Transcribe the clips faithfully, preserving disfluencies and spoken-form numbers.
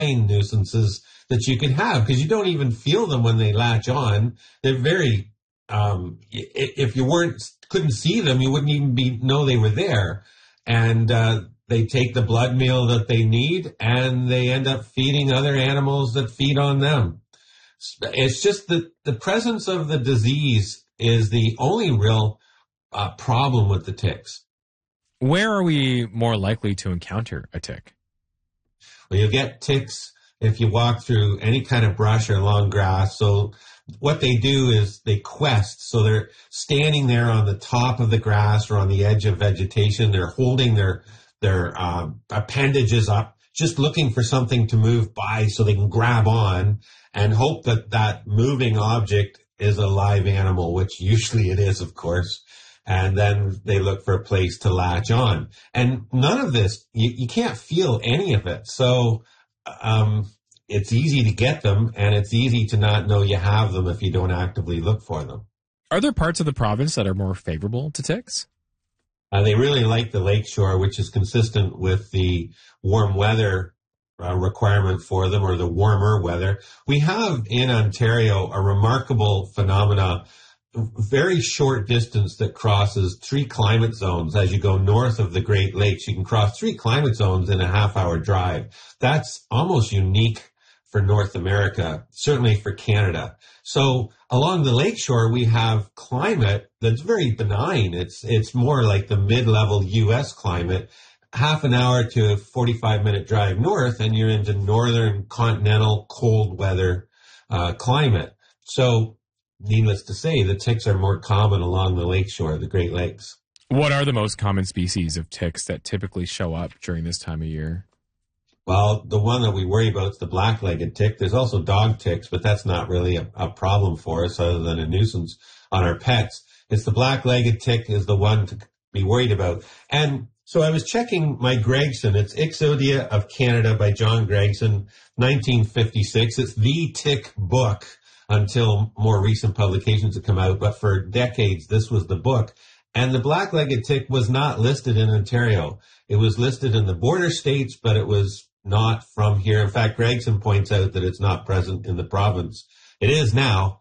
nuisances that you can have because you don't even feel them when they latch on. They're very, um, if you weren't, couldn't see them, you wouldn't even be, know they were there. And, uh, they take the blood meal that they need and they end up feeding other animals that feed on them. It's just that the presence of the disease is the only real uh, problem with the ticks. Where are we more likely to encounter a tick? Well, you get ticks if you walk through any kind of brush or long grass. So what they do is they quest. So they're standing there on the top of the grass or on the edge of vegetation. They're holding their their um, appendages up, just looking for something to move by so they can grab on and hope that that moving object is a live animal, which usually it is, of course. And then they look for a place to latch on. And none of this, you, you can't feel any of it. So um, it's easy to get them, and it's easy to not know you have them if you don't actively look for them. Are there parts of the province that are more favorable to ticks? Uh, they really like the lakeshore, which is consistent with the warm weather uh, requirement for them, or the warmer weather. We have in Ontario a remarkable phenomena, very short distance that crosses three climate zones. As you go north of the Great Lakes, you can cross three climate zones in a half-hour drive. That's almost unique for North America, certainly for Canada. So along the lakeshore, we have climate that's very benign. It's it's more like the mid-level U S climate. Half an hour to a forty-five minute drive north, and you're into northern continental cold weather uh, climate. So needless to say, the ticks are more common along the lakeshore, the Great Lakes. What are the most common species of ticks that typically show up during this time of year? Well, the one that we worry about is the black-legged tick. There's also dog ticks, but that's not really a, a problem for us other than a nuisance on our pets. It's the black-legged tick is the one to be worried about. And so I was checking my Gregson. It's Ixodia of Canada by John Gregson, nineteen fifty-six. It's the tick book until more recent publications have come out. But for decades, this was the book. And the black-legged tick was not listed in Ontario. It was listed in the border states, but it was not from here. In fact, Gregson points out that it's not present in the province. It is now.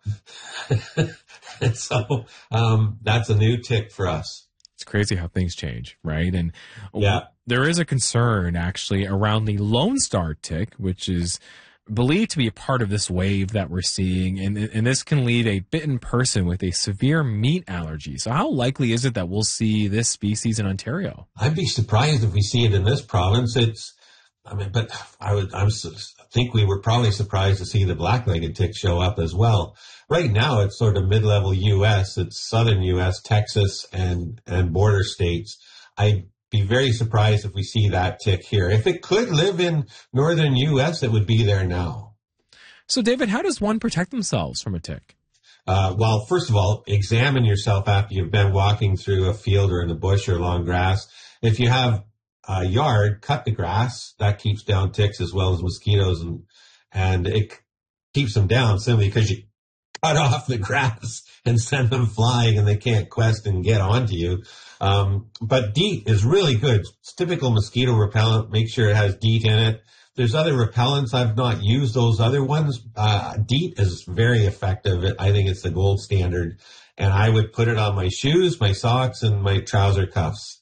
And so um, that's a new tick for us. It's crazy how things change, right? And yeah. There is a concern actually around the Lone Star tick, which is believed to be a part of this wave that we're seeing. And, and this can leave a bitten person with a severe meat allergy. So how likely is it that we'll see this species in Ontario? I'd be surprised if we see it in this province. It's, I mean, but I would, I'm, I think we were probably surprised to see the black-legged tick show up as well. Right now, it's sort of mid-level U S. It's southern U S, Texas, and, and border states. I'd be very surprised if we see that tick here. If it could live in northern U S, it would be there now. So, David, how does one protect themselves from a tick? Uh, well, first of all, examine yourself after you've been walking through a field or in the bush or long grass. If you have a yard, cut the grass. That keeps down ticks as well as mosquitoes, and and it keeps them down simply because you cut off the grass and send them flying, and they can't quest and get onto you. Um, but DEET is really good. It's typical mosquito repellent. Make sure it has DEET in it. There's other repellents. I've not used those other ones. Uh, DEET is very effective. I think it's the gold standard. And I would put it on my shoes, my socks, and my trouser cuffs.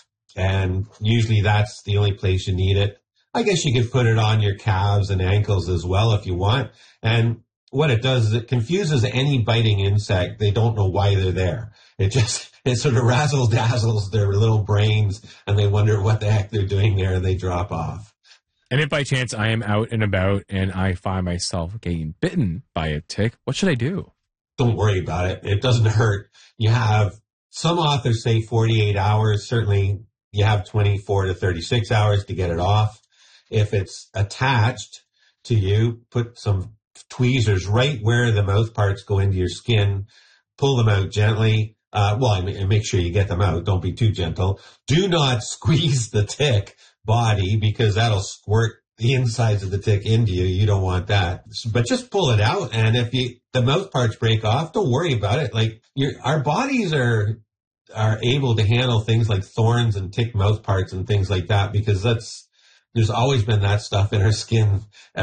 And usually that's the only place you need it. I guess you could put it on your calves and ankles as well if you want. And what it does is it confuses any biting insect. They don't know why they're there. It just, it sort of razzle dazzles their little brains, and they wonder what the heck they're doing there, and they drop off. And if by chance I am out and about and I find myself getting bitten by a tick, what should I do? Don't worry about it. It doesn't hurt. You have, some authors say forty-eight hours. Certainly you have twenty-four to thirty-six hours to get it off. If it's attached to you, put some tweezers right where the mouth parts go into your skin. Pull them out gently. Uh, well, I mean, make sure you get them out. Don't be too gentle. Do not squeeze the tick body, because that'll squirt the insides of the tick into you. You don't want that. But just pull it out. And if you, the mouth parts break off, don't worry about it. Like your, our bodies are, are able to handle things like thorns and tick mouth parts and things like that, because that's, there's always been that stuff in our skin